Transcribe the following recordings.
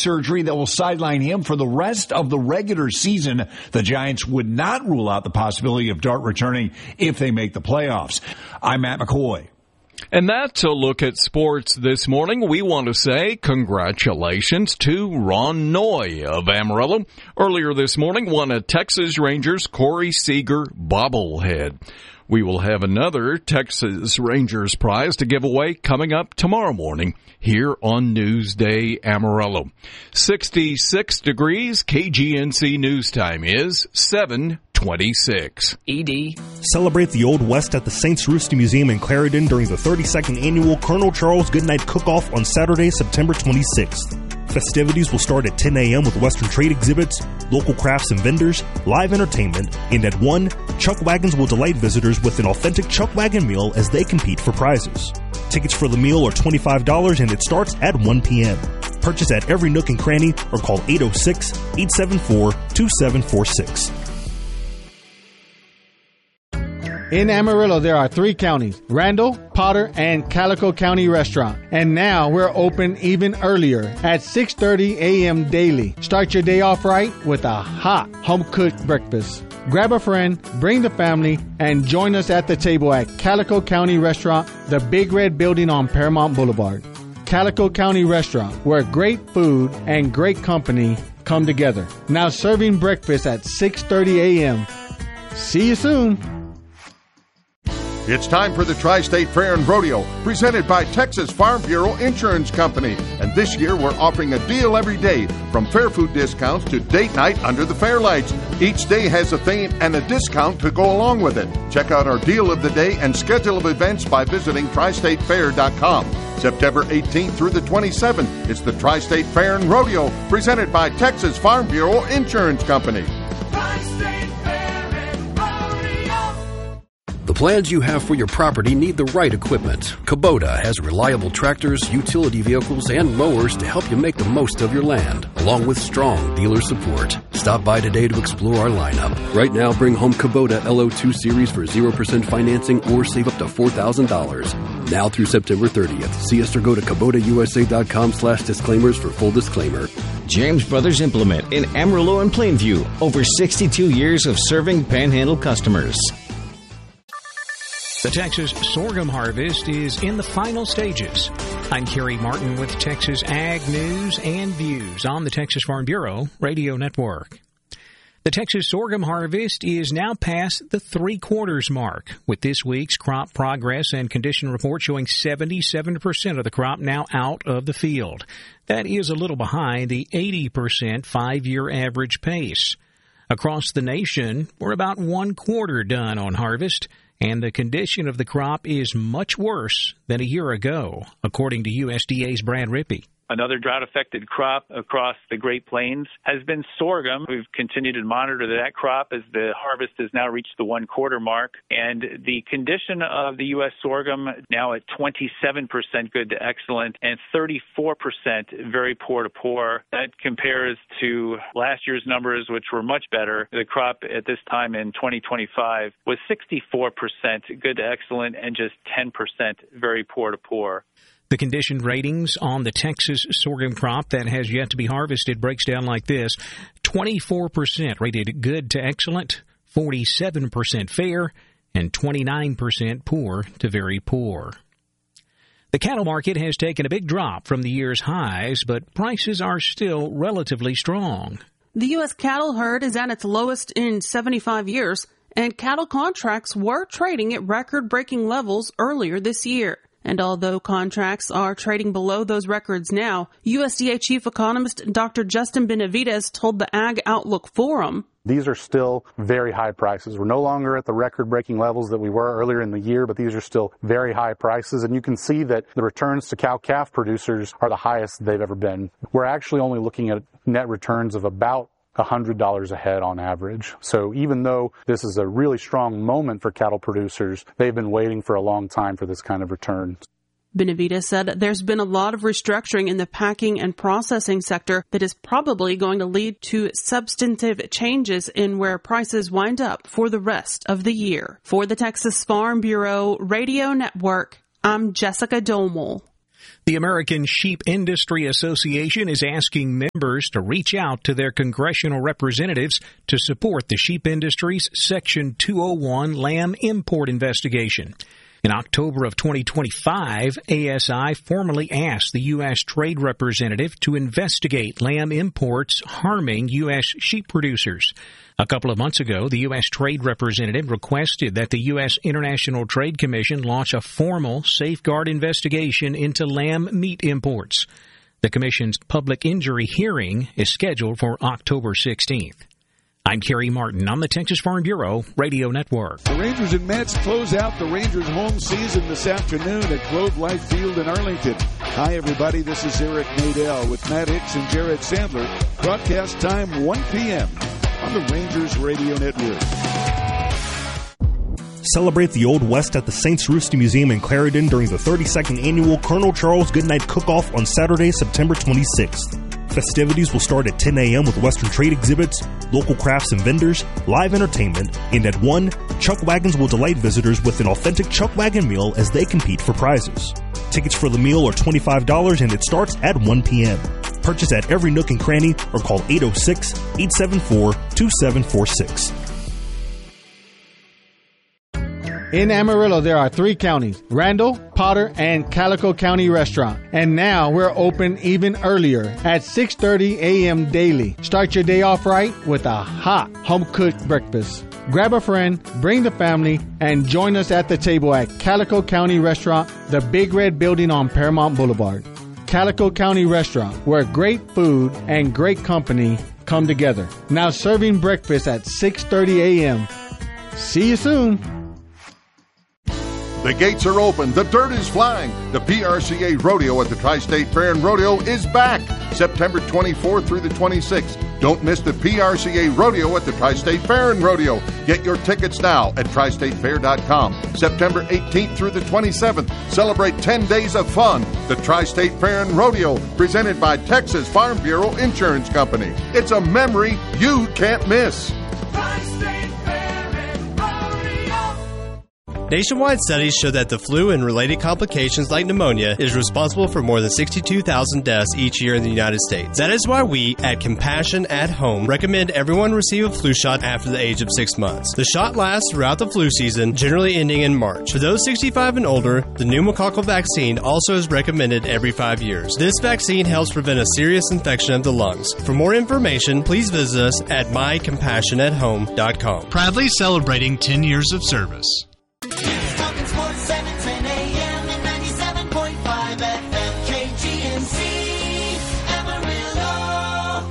surgery that will sideline him for the rest of the regular season. The Giants would not rule out the possibility of Dart returning if they make the playoffs. I'm Matt McCoy. And that's a look at sports this morning. We want to say congratulations to Ron Noy of Amarillo. Earlier this morning, won a Texas Rangers Corey Seager bobblehead. We will have another Texas Rangers prize to give away coming up tomorrow morning here on Newsday Amarillo. 66 degrees, KGNC News Time is 7:26. ED. Celebrate the Old West at the Saints Roost Museum in Clarendon during the 32nd Annual Colonel Charles Goodnight Cook-Off on Saturday, September 26th. Festivities will start at 10 a.m. with Western trade exhibits, local crafts and vendors, live entertainment, and at 1, Chuck Wagons will delight visitors with an authentic Chuck Wagon meal as they compete for prizes. Tickets for the meal are $25 and it starts at 1 p.m. Purchase at every nook and cranny or call 806-874-2746. In Amarillo, there are 3 counties, Randall, Potter, and Calico County Restaurant. And now we're open even earlier at 6:30 a.m. daily. Start your day off right with a hot home-cooked breakfast. Grab a friend, bring the family, and join us at the table at Calico County Restaurant, the Big Red Building on Paramount Boulevard. Calico County Restaurant, where great food and great company come together. Now serving breakfast at 6:30 a.m. See you soon. It's time for the Tri-State Fair and Rodeo, presented by Texas Farm Bureau Insurance Company. And this year, we're offering a deal every day, from fair food discounts to date night under the fair lights. Each day has a theme and a discount to go along with it. Check out our deal of the day and schedule of events by visiting tristatefair.com. September 18th through the 27th, it's the Tri-State Fair and Rodeo, presented by Texas Farm Bureau Insurance Company. The plans you have for your property need the right equipment. Kubota has reliable tractors, utility vehicles, and mowers to help you make the most of your land, along with strong dealer support. Stop by today to explore our lineup. Right now, bring home Kubota LO2 Series for 0% financing or save up to $4,000. Now through September 30th. See us or go to KubotaUSA.com/disclaimers for full disclaimer. James Brothers Implement in Amarillo and Plainview. Over 62 years of serving Panhandle customers. The Texas sorghum harvest is in the final stages. I'm Kerry Martin with Texas Ag News and Views on the Texas Farm Bureau Radio Network. The Texas sorghum harvest is now past the 3/4 mark, with this week's crop progress and condition report showing 77% of the crop now out of the field. That is a little behind the 80% 5-year average pace. Across the nation, we're about 1/4 done on harvest, and the condition of the crop is much worse than a year ago, according to USDA's Brad Rippey. Another drought-affected crop across the Great Plains has been sorghum. We've continued to monitor that crop as the harvest has now reached the 1/4 mark. And the condition of the U.S. sorghum now at 27% good to excellent and 34% very poor to poor. That compares to last year's numbers, which were much better. The crop at this time in 2025 was 64% good to excellent and just 10% very poor to poor. The condition ratings on the Texas sorghum crop that has yet to be harvested breaks down like this. 24% rated good to excellent, 47% fair, and 29% poor to very poor. The cattle market has taken a big drop from the year's highs, but prices are still relatively strong. The U.S. cattle herd is at its lowest in 75 years, and cattle contracts were trading at record-breaking levels earlier this year. And although contracts are trading below those records now, USDA Chief Economist Dr. Justin Benavides told the Ag Outlook Forum, these are still very high prices. We're no longer at the record-breaking levels that we were earlier in the year, but these are still very high prices. And you can see that the returns to cow-calf producers are the highest they've ever been. We're actually only looking at net returns of about $100 a head on average. So even though this is a really strong moment for cattle producers, they've been waiting for a long time for this kind of return. Benavides said there's been a lot of restructuring in the packing and processing sector that is probably going to lead to substantive changes in where prices wind up for the rest of the year. For the Texas Farm Bureau Radio Network, I'm Jessica Domel. The American Sheep Industry Association is asking members to reach out to their congressional representatives to support the sheep industry's Section 201 lamb import investigation. In October of 2025, ASI formally asked the U.S. Trade Representative to investigate lamb imports harming U.S. sheep producers. A couple of months ago, the U.S. Trade Representative requested that the U.S. International Trade Commission launch a formal safeguard investigation into lamb meat imports. The Commission's public injury hearing is scheduled for October 16th. I'm Kerry Martin on the Texas Farm Bureau Radio Network. The Rangers and Mets close out the Rangers home season this afternoon at Globe Life Field in Arlington. Hi, everybody. This is Eric Nadel with Matt Hicks and Jared Sandler. Broadcast time 1 p.m. on the Rangers Radio Network. Celebrate the Old West at the Saints Roosty Museum in Clarendon during the 32nd annual Colonel Charles Goodnight Cook-Off on Saturday, September 26th. Festivities will start at 10 a.m. with Western trade exhibits, local crafts and vendors, live entertainment, and at 1, Chuck Wagons will delight visitors with an authentic Chuck Wagon meal as they compete for prizes. Tickets for the meal are $25 and it starts at 1 p.m. Purchase at every nook and cranny or call 806-874-2746. In Amarillo, there are 3 counties, Randall, Potter, and Calico County Restaurant. And now we're open even earlier at 6:30 a.m. daily. Start your day off right with a hot home-cooked breakfast. Grab a friend, bring the family, and join us at the table at Calico County Restaurant, the Big Red Building on Paramount Boulevard. Calico County Restaurant, where great food and great company come together. Now serving breakfast at 6:30 a.m. See you soon. The gates are open. The dirt is flying. The PRCA Rodeo at the Tri-State Fair and Rodeo is back September 24th through the 26th. Don't miss the PRCA Rodeo at the Tri-State Fair and Rodeo. Get your tickets now at tristatefair.com. September 18th through the 27th. Celebrate 10 days of fun. The Tri-State Fair and Rodeo, presented by Texas Farm Bureau Insurance Company. It's a memory you can't miss. Tri-State Fair and Rodeo. Nationwide studies show that the flu and related complications like pneumonia is responsible for more than 62,000 deaths each year in the United States. That is why we, at Compassion at Home, recommend everyone receive a flu shot after the age of 6 months. The shot lasts throughout the flu season, generally ending in March. For those 65 and older, the pneumococcal vaccine also is recommended every 5 years. This vaccine helps prevent a serious infection of the lungs. For more information, please visit us at mycompassionathome.com. Proudly celebrating 10 years of service. Talking Sports 710 a.m. and 97.5 FM KGNC Amarillo.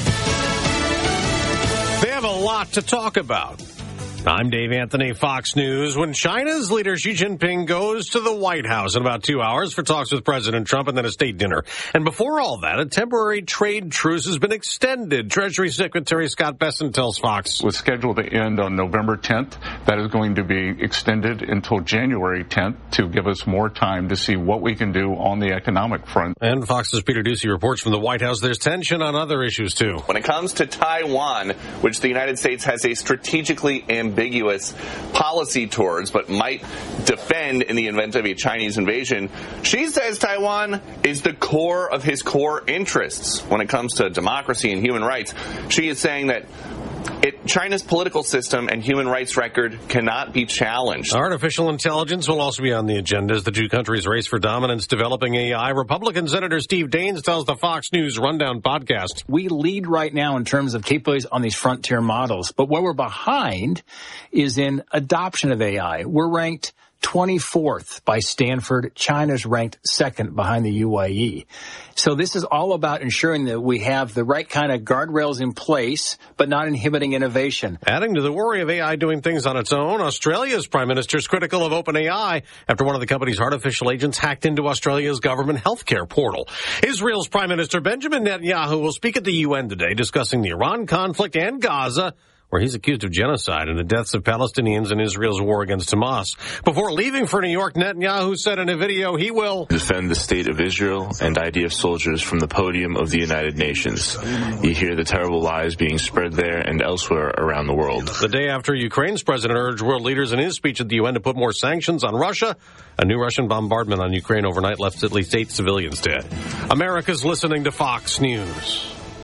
They have a lot to talk about. I'm Dave Anthony, Fox News. When China's leader Xi Jinping goes to the White House in about 2 hours for talks with President Trump and then a state dinner. And before all that, a temporary trade truce has been extended. Treasury Secretary Scott Bessent tells Fox. Was scheduled to end on November 10th. That is going to be extended until January 10th to give us more time to see what we can do on the economic front. And Fox's Peter Ducey reports from the White House there's tension on other issues, too. When it comes to Taiwan, which the United States has a strategically ambiguous policy towards, but might defend in the event of a Chinese invasion, Xi says Taiwan is the core of his core interests. When it comes to democracy and human rights, Xi is saying that China's political system and human rights record cannot be challenged. Artificial intelligence will also be on the agenda as the two countries race for dominance developing AI. Republican Senator Steve Daines tells the Fox News Rundown podcast. We lead right now in terms of capabilities on these frontier models, but where we're behind is in adoption of AI. We're ranked 24th by Stanford. China's ranked second behind the UAE. So this is all about ensuring that we have the right kind of guardrails in place, but not inhibiting innovation. Adding to the worry of AI doing things on its own, Australia's Prime Minister is critical of OpenAI after one of the company's artificial agents hacked into Australia's government healthcare portal. Israel's Prime Minister Benjamin Netanyahu will speak at the UN today discussing the Iran conflict and Gaza, where he's accused of genocide and the deaths of Palestinians in Israel's war against Hamas. Before leaving for New York, Netanyahu said in a video he will defend the state of Israel and IDF soldiers from the podium of the United Nations. You hear the terrible lies being spread there and elsewhere around the world. The day after Ukraine's president urged world leaders in his speech at the UN to put more sanctions on Russia, a new Russian bombardment on Ukraine overnight left at least 8 civilians dead. America's listening to Fox News.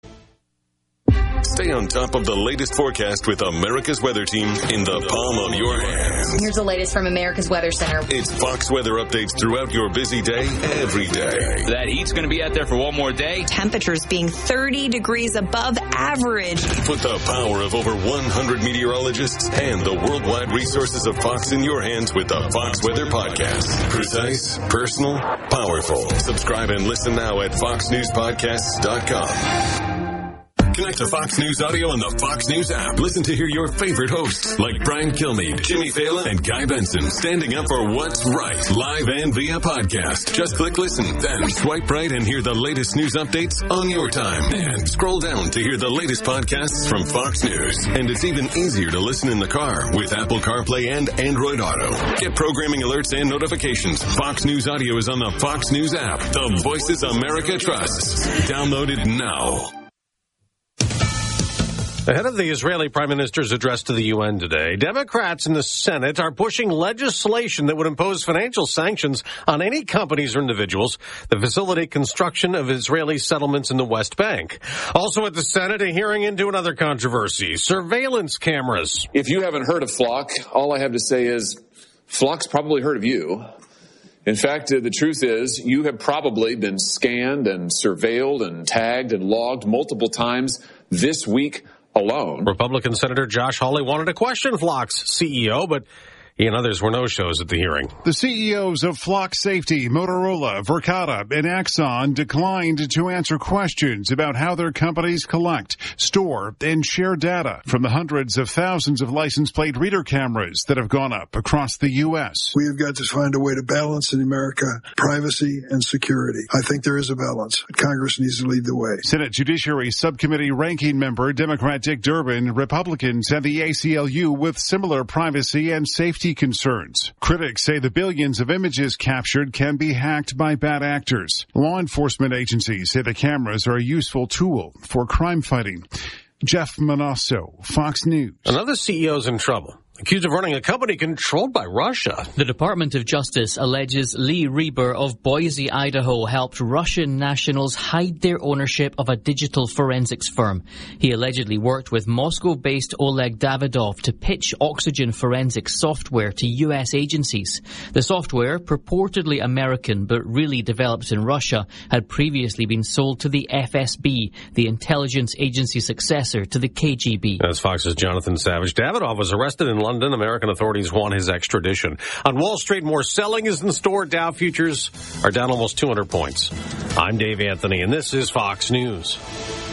Stay on top of the latest forecast with America's Weather Team in the palm of your hand. Here's the latest from America's Weather Center. It's Fox weather updates throughout your busy day, every day. That heat's going to be out there for one more day. Temperatures being 30 degrees above average. Put the power of over 100 meteorologists and the worldwide resources of Fox in your hands with the Fox Weather Podcast. Precise, personal, powerful. Subscribe and listen now at foxnewspodcasts.com. Connect to Fox News Audio on the Fox News app. Listen to hear your favorite hosts like Brian Kilmeade, Jimmy Fallon, and Guy Benson standing up for what's right, live and via podcast. Just click listen, then swipe right and hear the latest news updates on your time. And scroll down to hear the latest podcasts from Fox News. And it's even easier to listen in the car with Apple CarPlay and Android Auto. Get programming alerts and notifications. Fox News Audio is on the Fox News app. The voices America trusts. Download it now. Ahead of the Israeli Prime Minister's address to the UN today, Democrats in the Senate are pushing legislation that would impose financial sanctions on any companies or individuals that facilitate construction of Israeli settlements in the West Bank. Also at the Senate, a hearing into another controversy, surveillance cameras. If you haven't heard of Flock, all I have to say is Flock's probably heard of you. In fact, the truth is you have probably been scanned and surveilled and tagged and logged multiple times this week alone. Republican Senator Josh Hawley wanted to question Flock's CEO, but he and others were no-shows at the hearing. The CEOs of Flock Safety, Motorola, Verkada, and Axon declined to answer questions about how their companies collect, store, and share data from the hundreds of thousands of license plate reader cameras that have gone up across the U.S. We have got to find a way to balance in America privacy and security. I think there is a balance, but Congress needs to lead the way. Senate Judiciary Subcommittee ranking member Democrat Dick Durbin, Republicans, and the ACLU with similar privacy and safety concerns. Critics say the billions of images captured can be hacked by bad actors. Law enforcement agencies say the cameras are a useful tool for crime fighting. Jeff Manasso, Fox News. Another CEO's in trouble, accused of running a company controlled by Russia. The Department of Justice alleges Lee Reber of Boise, Idaho, helped Russian nationals hide their ownership of a digital forensics firm. He allegedly worked with Moscow-based Oleg Davidov to pitch oxygen forensics software to U.S. agencies. The software, purportedly American but really developed in Russia, had previously been sold to the FSB, the intelligence agency successor to the KGB. As Fox's Jonathan Savage, Davidov was arrested in London. American authorities want his extradition. On Wall Street, more selling is in store. Dow futures are down almost 200 points. I'm Dave Anthony, and this is Fox News.